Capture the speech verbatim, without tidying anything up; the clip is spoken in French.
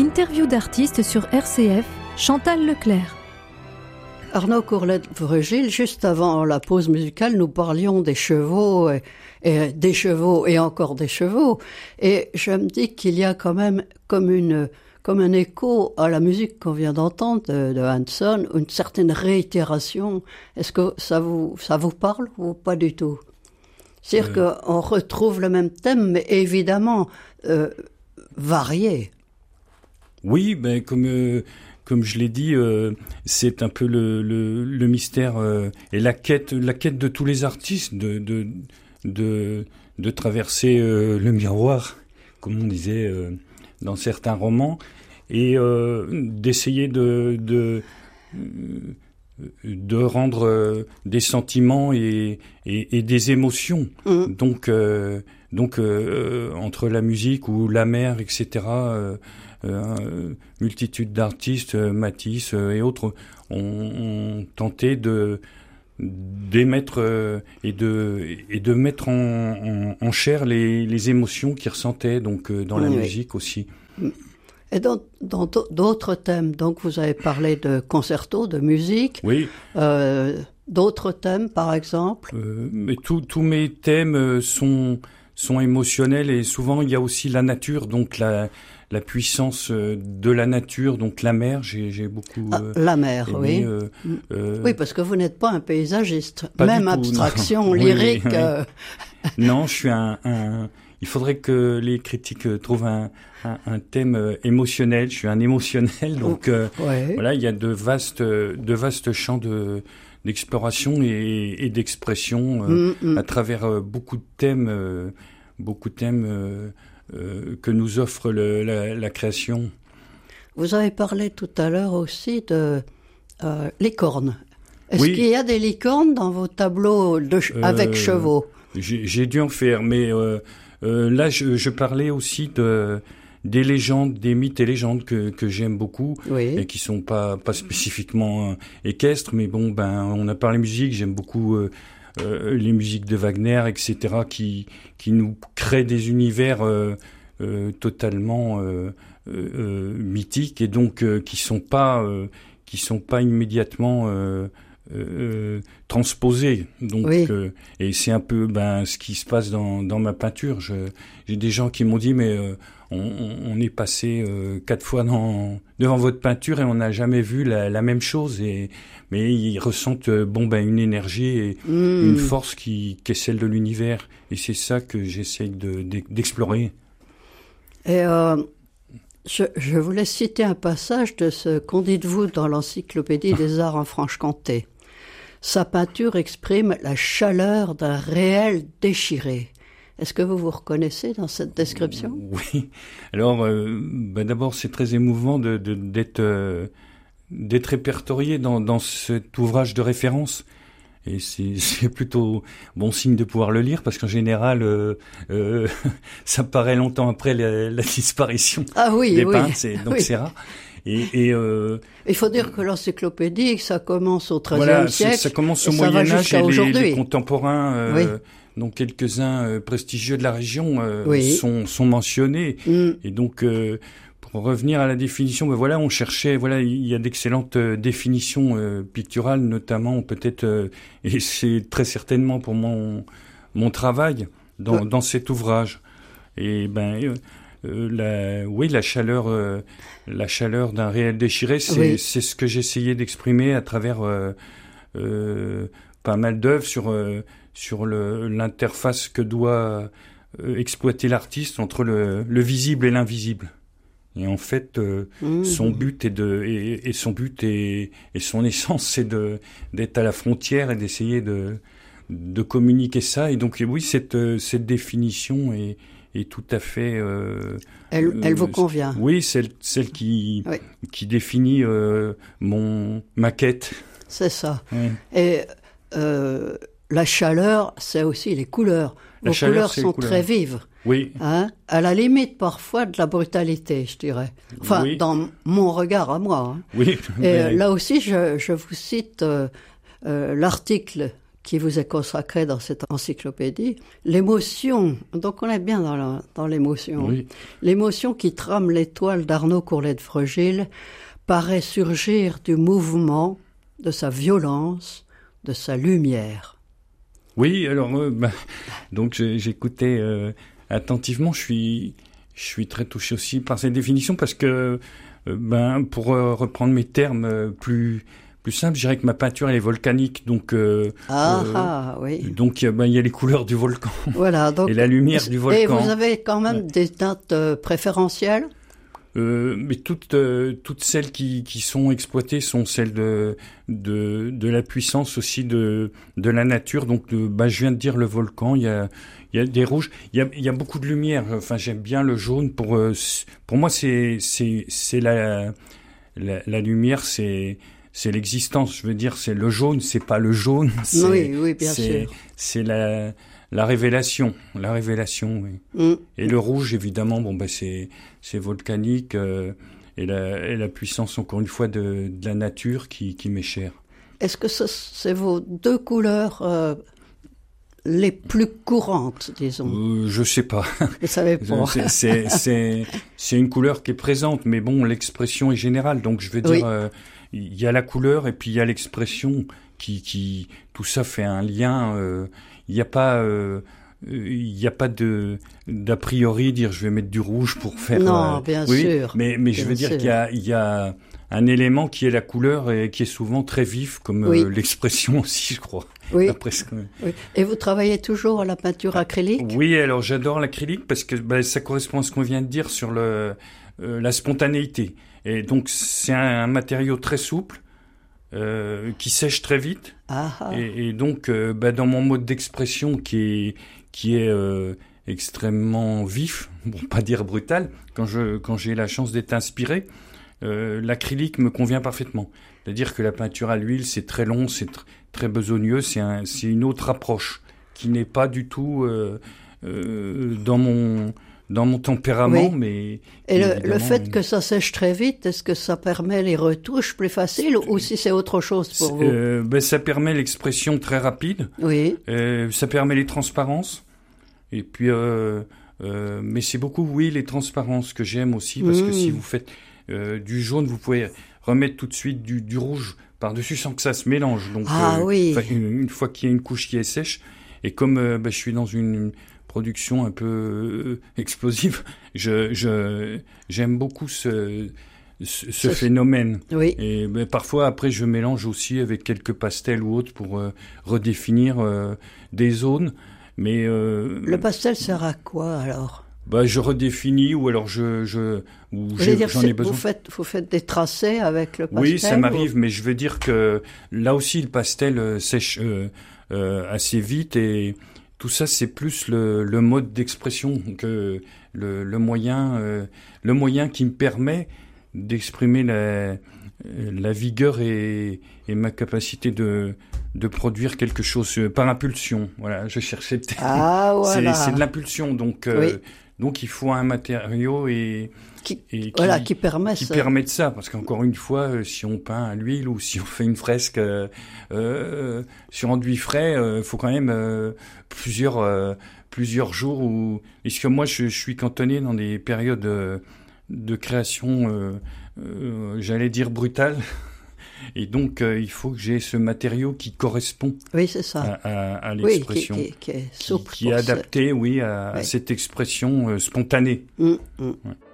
Interview d'artistes sur R C F, Chantal Leclerc. Arnaud Courlet-Vregil, juste avant la pause musicale, nous parlions des chevaux, et, et des chevaux et encore des chevaux. Et je me dis qu'il y a quand même comme une, comme un écho à la musique qu'on vient d'entendre de, de Hanson, une certaine réitération. Est-ce que ça vous, ça vous parle ou pas du tout? C'est-à-dire euh... qu'on retrouve le même thème, mais évidemment euh, varié. Oui, ben comme euh, comme je l'ai dit, euh, c'est un peu le le, le mystère euh, et la quête la quête de tous les artistes de de de, de traverser euh, le miroir, comme on disait euh, dans certains romans, et euh, d'essayer de de de rendre euh, des sentiments et, et, et des émotions. Mmh. Donc euh, donc euh, entre la musique ou la mer, et cetera. Euh, Euh, multitude d'artistes, euh, Matisse euh, et autres, ont, ont tenté de d'émettre euh, et de et de mettre en, en, en chair les, les émotions qu'ils ressentaient donc euh, dans la oui. musique aussi. Et dans, dans d'autres thèmes, donc vous avez parlé de concerto, de musique. Oui. Euh, d'autres thèmes, par exemple. Euh, mais tous tous mes thèmes sont sont émotionnels et souvent il y a aussi la nature, donc la la puissance de la nature, donc la mer, j'ai, j'ai beaucoup ah, euh, la mer, aimé, oui. Euh, euh, oui, parce que vous n'êtes pas un paysagiste, pas même abstraction non. lyrique. Oui, oui, euh... non, je suis un, un. Il faudrait que les critiques trouvent un, un, un thème émotionnel. Je suis un émotionnel, donc euh, ouais. Voilà, il y a de vastes, de vastes champs de d'exploration et, et d'expression euh, mm, mm. à travers euh, beaucoup de thèmes, euh, beaucoup de thèmes. Euh, Euh, que nous offre le, la, la création. Vous avez parlé tout à l'heure aussi de euh, licornes. Est-ce oui. qu'il y a des licornes dans vos tableaux de, euh, avec chevaux? j'ai, j'ai dû en faire, mais euh, euh, là je, je parlais aussi de des légendes, des mythes et légendes que que j'aime beaucoup oui. et qui sont pas pas spécifiquement euh, équestres, mais bon ben on a parlé musique, j'aime beaucoup. Euh, Euh, les musiques de Wagner, et cetera, qui qui nous créent des univers euh, euh, totalement euh, euh, mythiques et donc euh, qui sont pas euh, qui sont pas immédiatement euh, euh, transposés. Donc oui. euh, et c'est un peu ben ce qui se passe dans dans ma peinture. Je, j'ai des gens qui m'ont dit mais euh, on, on est passé euh, quatre fois dans, devant votre peinture et on n'a jamais vu la, la même chose. Et mais ils ressentent euh, bon ben une énergie et mmh. une force qui, qui est celle de l'univers. Et c'est ça que j'essaye de, de, d'explorer. Et euh, je, je voulais citer un passage de ce qu'en dites-vous dans l'Encyclopédie des Arts en Franche-Comté. Sa peinture exprime la chaleur d'un réel déchiré. Est-ce que vous vous reconnaissez dans cette description? Oui. Alors, euh, ben d'abord, c'est très émouvant de, de, d'être, euh, d'être répertorié dans, dans cet ouvrage de référence. Et c'est, c'est plutôt bon signe de pouvoir le lire, parce qu'en général, euh, euh, ça paraît longtemps après la, la disparition ah oui, des oui. peintres, c'est, donc oui. c'est rare. Et, et euh, il faut dire que l'encyclopédie, ça commence au treizième voilà, siècle. Ça commence au Moyen-Âge et les, les contemporains, euh, oui. donc quelques-uns euh, prestigieux de la région, euh, oui. sont, sont mentionnés. Mm. Et donc, euh, pour revenir à la définition, ben voilà, on cherchait, voilà, il y a d'excellentes euh, définitions euh, picturales, notamment peut-être, euh, et c'est très certainement pour mon mon travail dans, ouais. dans cet ouvrage. Et ben. Euh, Euh, la, oui, la chaleur, euh, la chaleur d'un réel déchiré, c'est, oui. c'est ce que j'essayais d'exprimer à travers euh, euh, pas mal d'œuvres sur euh, sur le, l'interface que doit euh, exploiter l'artiste entre le, le visible et l'invisible. Et en fait, euh, mmh. son but est de et, et son but est, et son essence, c'est de d'être à la frontière et d'essayer de de communiquer ça. Et donc oui, cette cette définition est est tout à fait. Euh, elle, euh, elle vous convient. Oui, celle, celle qui oui. qui définit euh, mon ma quête. C'est ça. Oui. Et euh, la chaleur, c'est aussi les couleurs. La Vos chaleur, couleurs c'est sont les couleurs. très vives. Oui. Hein, à la limite parfois de la brutalité, je dirais. Enfin, oui. dans mon regard à moi. Hein. Oui. Et mais... là aussi, je, je vous cite euh, euh, l'article qui vous est consacré dans cette encyclopédie, l'émotion, donc on est bien dans, la, dans l'émotion, oui. L'émotion qui trame l'étoile d'Arnaud Courlet de Fregille paraît surgir du mouvement, de sa violence, de sa lumière. Oui, alors, euh, bah, donc j'écoutais euh, attentivement, je suis, je suis très touché aussi par cette définition parce que, euh, ben, pour euh, reprendre mes termes euh, plus... Plus simple, je dirais que ma peinture elle est volcanique, donc euh, ah, euh, ah oui. Donc ben, il y a les couleurs du volcan. Voilà, donc et la lumière du volcan. Et vous avez quand même ouais. des teintes euh, préférentielles. Euh, mais toutes euh, toutes celles qui qui sont exploitées sont celles de de de la puissance aussi de de la nature. Donc de, bah je viens de dire le volcan. Il y a il y a des rouges. Il y a il y a beaucoup de lumière. Enfin j'aime bien le jaune. Pour euh, pour moi c'est c'est c'est la la, la lumière c'est c'est l'existence, je veux dire, c'est le jaune, c'est pas le jaune. C'est, oui, oui, bien c'est, sûr. C'est la, la révélation, la révélation, oui. Mm. Et le rouge, évidemment, bon, ben, c'est, c'est volcanique, euh, et la, et la puissance, encore une fois, de, de la nature qui, qui m'est chère. Est-ce que ce, c'est vos deux couleurs, euh, les plus courantes, disons? Euh, je sais pas. Vous savez pas. c'est, c'est, c'est, c'est une couleur qui est présente, mais bon, l'expression est générale, donc je veux dire, oui. euh, il y a la couleur et puis il y a l'expression qui, qui, tout ça fait un lien. Euh, il n'y a pas, euh, il n'y a pas de d'a priori dire je vais mettre du rouge pour faire. Non, euh, bien oui, sûr. Mais mais bien je veux sûr. dire qu'il y a il y a un élément qui est la couleur et qui est souvent très vif, comme oui. euh, l'expression aussi, je crois. Oui. Après, oui. Et vous travaillez toujours à la peinture acrylique? Oui, alors j'adore l'acrylique parce que bah, ça correspond à ce qu'on vient de dire sur le euh, la spontanéité. Et donc c'est un, un matériau très souple euh, qui sèche très vite. Ah ah. Et, et donc euh, bah, dans mon mode d'expression qui est qui est euh, extrêmement vif, bon pas dire brutal, quand je quand j'ai la chance d'être inspiré, euh, l'acrylique me convient parfaitement. C'est-à-dire que la peinture à l'huile c'est très long, c'est tr- très besogneux, c'est un c'est une autre approche qui n'est pas du tout euh, euh, dans mon dans mon tempérament, oui. mais... Et le, le fait que ça sèche très vite, est-ce que ça permet les retouches plus faciles ou si c'est autre chose pour vous? euh, ben, Ça permet l'expression très rapide. Oui. Euh, ça permet les transparences. Et puis, euh, euh, mais c'est beaucoup, oui, les transparences que j'aime aussi, parce mmh. que si vous faites euh, du jaune, vous pouvez remettre tout de suite du, du rouge par-dessus sans que ça se mélange. Donc, ah euh, oui. Une, une fois qu'il y a une couche qui est sèche, et comme euh, ben, je suis dans une... une production un peu euh, explosive. Je, je, j'aime beaucoup ce, ce, ce phénomène. Oui. Et ben, parfois, après, je mélange aussi avec quelques pastels ou autres pour euh, redéfinir euh, des zones. Mais euh, le pastel sert à quoi alors? Bah, je redéfinis ou alors je, je ou j'ai, dire, j'en ai besoin. Vous faites, vous faites des tracés avec le pastel? Oui, ça m'arrive, ou... mais je veux dire que là aussi, le pastel euh, sèche euh, euh, assez vite et tout ça, c'est plus le, le mode d'expression que le, le moyen, euh, le moyen qui me permet d'exprimer la, la vigueur et, et ma capacité de, de produire quelque chose par impulsion. Voilà, je cherchais peut-être. Ah, voilà. c'est, c'est de l'impulsion, donc euh, oui. donc il faut un matériau et qui, et qui, voilà, qui permet qui ça. permet de ça, parce qu'encore une fois, euh, si on peint à l'huile ou si on fait une fresque euh, euh, sur enduit frais, il euh, faut quand même euh, plusieurs euh, plusieurs jours. Où... Parce que moi, je, je suis cantonné dans des périodes euh, de création, euh, euh, j'allais dire brutales. Et donc, euh, il faut que j'ai ce matériau qui correspond oui, c'est ça. À, à, à l'expression. Oui, qui, qui, qui est souple. Qui, qui est adapté, ce... oui, à, oui. à cette expression euh, spontanée. Mmh, mmh. Ouais.